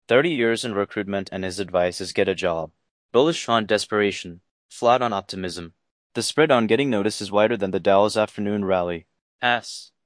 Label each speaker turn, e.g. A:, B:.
A: 30 years in recruitment and his advice is get a job. Bullish on desperation, flat on optimism. The spread on getting noticed is wider than the Dow's afternoon rally. S.